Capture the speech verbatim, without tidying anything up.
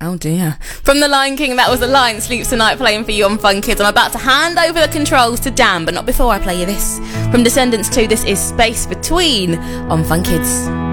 Oh dear. From The Lion King, that was The Lion Sleeps Tonight playing for you on Fun Kids. I'm about to hand over the controls to Dan, but not before I play you this. From Descendants two, this is Space Between on Fun Kids.